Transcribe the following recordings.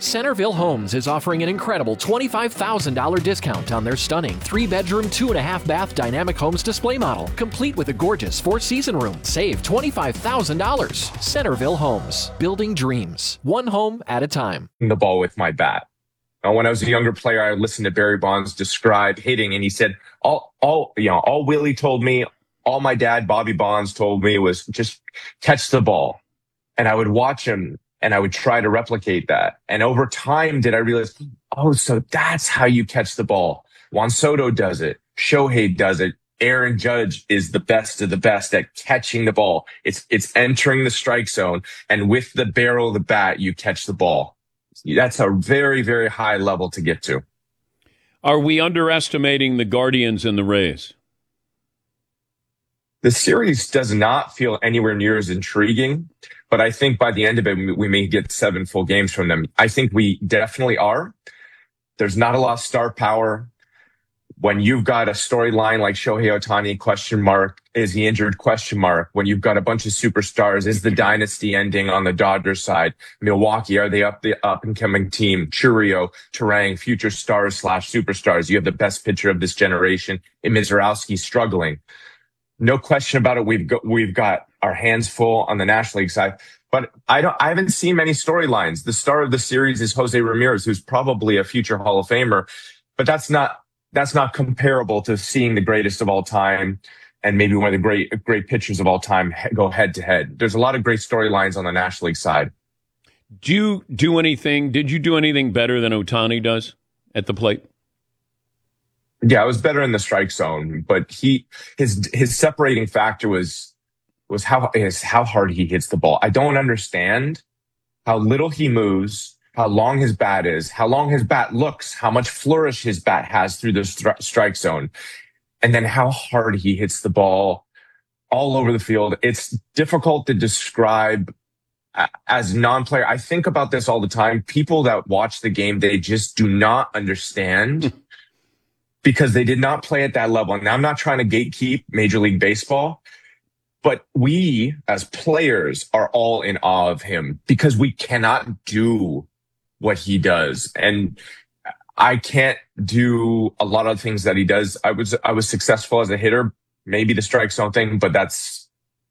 Centerville Homes is offering an incredible $25,000 discount on their stunning 3-bedroom, 2.5-bath dynamic homes display model, complete with a gorgeous 4-season room. Save $25,000. Centerville Homes, building dreams, one home at a time. The ball with my bat. When I was a younger player, I listened to Barry Bonds describe hitting, and he said, all Willie told me, all my dad, Bobby Bonds, told me was just catch the ball. And I would watch him and I would try to replicate that. And over time, did I realize, so that's how you catch the ball. Juan Soto does it. Shohei does it. Aaron Judge is the best of the best at catching the ball. It's entering the strike zone, and with the barrel of the bat, you catch the ball. That's a very, very high level to get to. Are we underestimating the Guardians and the Rays? The series does not feel anywhere near as intriguing, but I think by the end of it, we may get 7 full games from them. I think we definitely are. There's not a lot of star power. When you've got a storyline like Shohei Ohtani, question mark, is he injured, question mark. When you've got a bunch of superstars, is the dynasty ending on the Dodgers side? Milwaukee, are they the up-and-coming team? Churio, Turang, future stars / superstars. You have the best pitcher of this generation in Mizrowski struggling. No question about it. We've got our hands full on the National League side, but I haven't seen many storylines. The star of the series is Jose Ramirez, who's probably a future Hall of Famer, but that's not comparable to seeing the greatest of all time and maybe one of the great pitchers of all time go head to head. There's a lot of great storylines on the National League side. Did you do anything better than Ohtani does at the plate? Yeah, I was better in the strike zone, but his separating factor was how hard he hits the ball. I don't understand how little he moves, how long his bat is, how long his bat looks, how much flourish his bat has through the strike zone, and then how hard he hits the ball all over the field. It's difficult to describe as a non-player. I think about this all the time. People that watch the game, they just do not understand because they did not play at that level. Now, I'm not trying to gatekeep Major League Baseball, but we as players are all in awe of him because we cannot do what he does. And I can't do a lot of things that he does. I was successful as a hitter, maybe the strike zone thing, but that's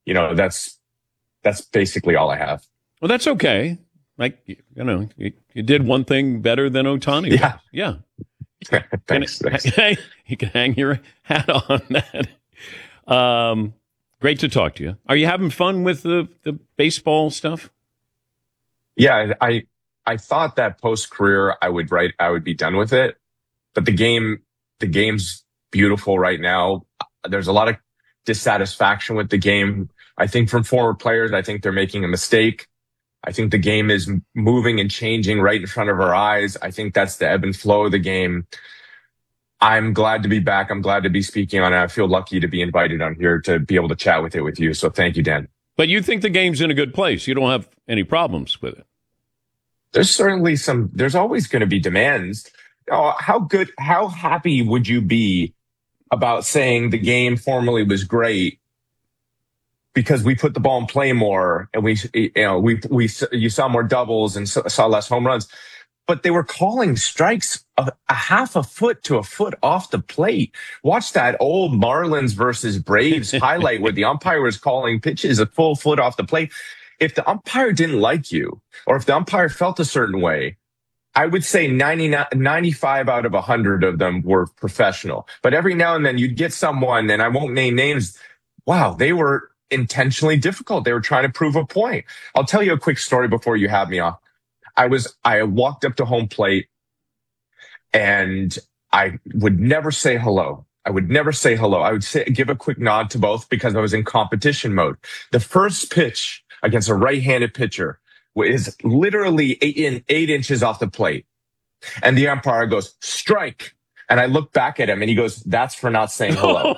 basically all I have. Well, that's okay. Like, you did one thing better than Ohtani. Yeah. Yeah. Thanks. You can hang your hat on that. Great to talk to you. Are you having fun with the baseball stuff? Yeah, I thought that post-career I would be done with it, but the game's beautiful right now. There's a lot of dissatisfaction with the game. I think from former players, I think they're making a mistake. I think the game is moving and changing right in front of our eyes. I think that's the ebb and flow of the game. I'm glad to be back. I'm glad to be speaking on it. I feel lucky to be invited on here to be able to chat with you. So thank you, Dan. But you think the game's in a good place. You don't have any problems with it. There's always going to be demands. How happy would you be about saying the game formerly was great because we put the ball in play more and you saw more doubles and saw less home runs, but they were calling strikes a half a foot to a foot off the plate. Watch that old Marlins versus Braves highlight where the umpire was calling pitches a full foot off the plate. If the umpire didn't like you or if the umpire felt a certain way, I would say 95 out of 100 of them were professional. But every now and then you'd get someone, and I won't name names, wow, they were intentionally difficult. They were trying to prove a point. I'll tell you a quick story before you have me off. I walked up to home plate and I would never say hello. I would give a quick nod to both because I was in competition mode. The first pitch against a right-handed pitcher is literally 8 inches off the plate. And the umpire goes, strike. And I look back at him and he goes, that's for not saying hello.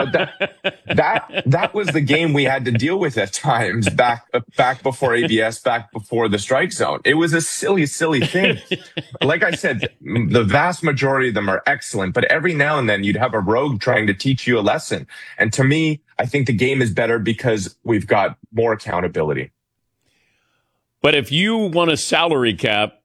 That was the game we had to deal with at times back before ABS, back before the strike zone. It was a silly, silly thing. Like I said, the vast majority of them are excellent, but every now and then you'd have a rogue trying to teach you a lesson. And to me, I think the game is better because we've got more accountability. But if you want a salary cap